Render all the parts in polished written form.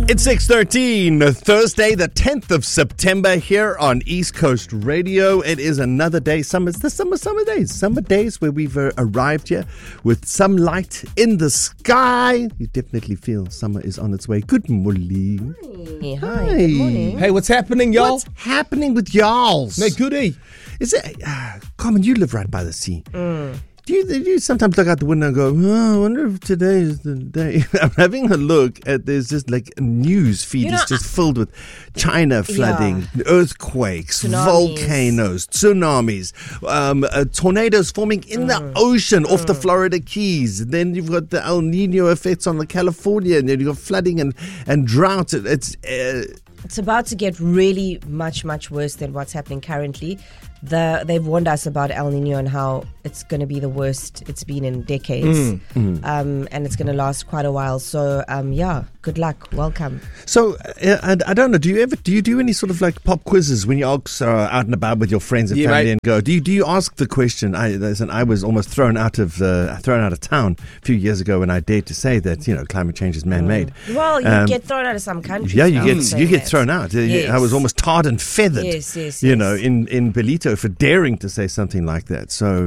It's 6:13, Thursday, the 10th of September here on East Coast Radio. It is another day. It's the summer days where we've arrived here with some light in the sky. You definitely feel summer is on its way. Good morning. Hi. Good morning. Hey, what's happening, y'all? What's happening with y'alls? No goodie. Is it, Carmen, you live right by the sea. Do you sometimes look out the window and go, I wonder if today is the day? I'm having a look at, there's just like a news feed is just filled with China flooding, earthquakes, volcanoes, tsunamis, tornadoes forming in the ocean off the Florida Keys. Then you've got the El Nino effects on the California, and then you've got flooding and drought. It's about to get really much worse than what's happening currently. They've warned us about El Nino and how it's going to be the worst it's been in decades. And it's going to last quite a while. So, good luck. Welcome. So, I don't know, do you do any sort of like pop quizzes when you are out and about with your friends and family and go? Do you ask the question? I was almost thrown out of town a few years ago when I dared to say that, climate change is man-made. Well, you get thrown out of some countries. Yeah, you get thrown out. Yes. I was almost tarred and feathered. Yes. In Belito for daring to say something like that. So,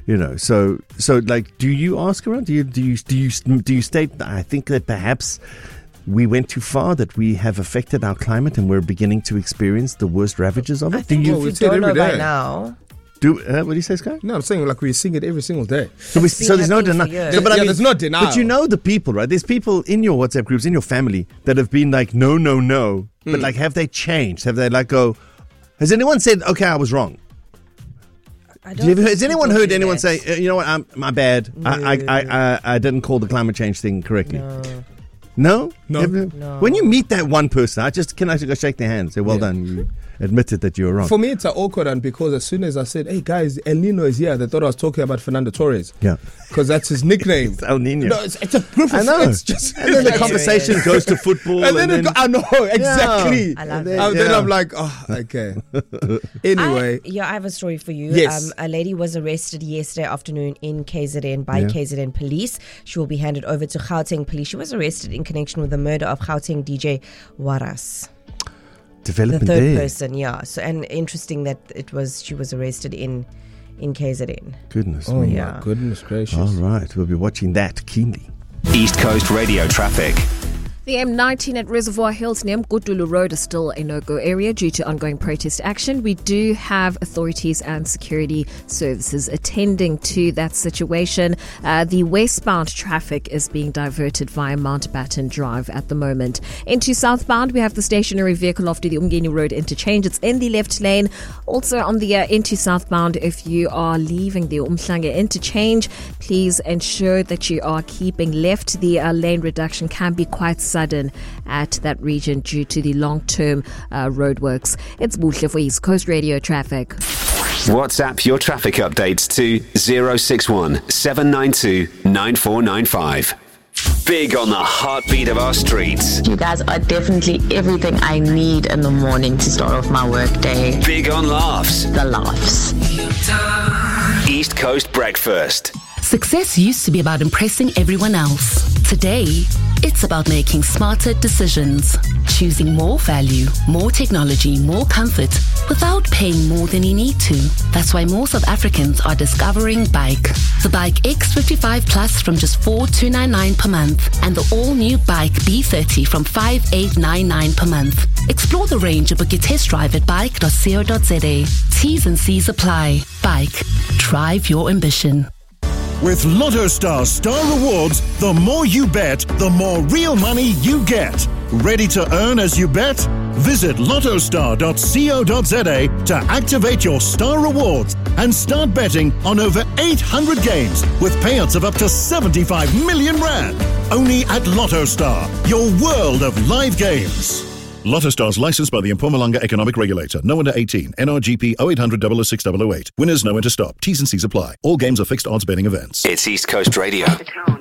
so like, do you ask around? Do you state? I think that perhaps we went too far, that we have affected our climate and we're beginning to experience the worst ravages of it. I think if you don't know by now. What do you say, Sky? No, I'm saying like we sing it every single day. So there's no denial. There's no denial. But you know the people, right? There's people in your WhatsApp groups, in your family, that have been like, no. But like, have they changed? Have they has anyone said, okay, I was wrong? Has anyone heard anyone say, you know what, my bad. No. I didn't call the climate change thing correctly. No? No. When you meet that one person, can I go shake their hand and say, well done, you admitted that you were wrong. For me, it's an awkward one because as soon as I said, hey guys, El Nino is here, they thought I was talking about Fernando Torres. Yeah. Because that's his nickname. It's El Nino. No, it's a group of I know. It's just, and then the conversation goes to football. And then I know, exactly. I love and then I'm like, okay. Anyway. I have a story for you. Yes. A lady was arrested yesterday afternoon in KZN by KZN police. She will be handed over to Gauteng police. She was arrested in connection with the murder of Gauteng DJ Waras. Development the third there. person, So, and interesting that she was arrested in KZN. Goodness me. me. My goodness gracious. All right, we'll be watching that keenly. East Coast Radio traffic. The M19 at Reservoir Hills near Mkutulu Road is still a no-go area due to ongoing protest action. We do have authorities and security services attending to that situation. The westbound traffic is being diverted via Mountbatten Drive at the moment. Into southbound, we have the stationary vehicle after the Umgeni Road interchange. It's in the left lane. Also on the into southbound, if you are leaving the Umhlanga interchange, please ensure that you are keeping left. The lane reduction can be quite sudden at that region due to the long-term roadworks. It's Buhle for East Coast Radio traffic. WhatsApp your traffic updates to 061 792 9495. Big on the heartbeat of our streets. You guys are definitely everything I need in the morning to start off my work day. Big on laughs. The laughs. East Coast Breakfast. Success used to be about impressing everyone else. Today, it's about making smarter decisions, choosing more value, more technology, more comfort, without paying more than you need to. That's why more South Africans are discovering Bike. The Bike X55 Plus from just 4,299 per month, and the all-new Bike B30 from 5,899 per month. Explore the range and book your test drive at bike.co.za. T's and C's apply. Bike. Drive your ambition. With LottoStar Star Rewards, the more you bet, the more real money you get. Ready to earn as you bet? Visit lottostar.co.za to activate your Star Rewards and start betting on over 800 games with payouts of up to 75 million rand. Only at LottoStar, your world of live games. LottoStar is licensed by the Mpumalanga Economic Regulator. No under 18. NRGP 0800 006 008. Winners know when to stop. T's and C's apply. All games are fixed odds betting events. It's East Coast Radio.